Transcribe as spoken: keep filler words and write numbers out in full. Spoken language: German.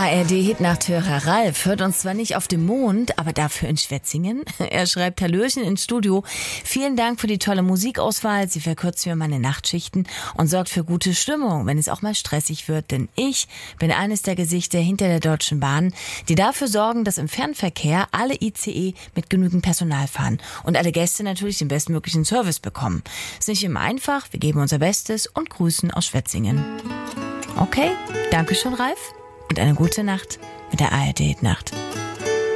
A R D-Hitnachthörer Ralf hört uns zwar nicht auf dem Mond, aber dafür in Schwetzingen. Er schreibt: Hallöchen ins Studio. Vielen Dank für die tolle Musikauswahl. Sie verkürzt mir meine Nachtschichten und sorgt für gute Stimmung, wenn es auch mal stressig wird. Denn ich bin eines der Gesichter hinter der Deutschen Bahn, die dafür sorgen, dass im Fernverkehr alle I C E mit genügend Personal fahren und alle Gäste natürlich den bestmöglichen Service bekommen. Ist nicht immer einfach. Wir geben unser Bestes und grüßen aus Schwetzingen. Okay, danke schön, Ralf. Und eine gute Nacht mit der A R D-Nacht.